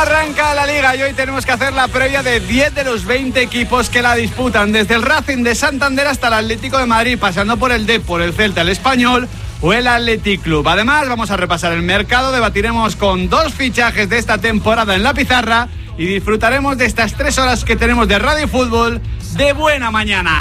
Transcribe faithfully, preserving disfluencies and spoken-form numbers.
Arranca la Liga y hoy tenemos que hacer la previa de diez de los veinte equipos que la disputan, desde el Racing de Santander hasta el Atlético de Madrid, pasando por el Dep, por el Celta, el Español o el Athletic Club. Además, vamos a repasar el mercado, debatiremos con dos fichajes de esta temporada en la pizarra y disfrutaremos de estas tres horas que tenemos de Radio Fútbol de buena mañana.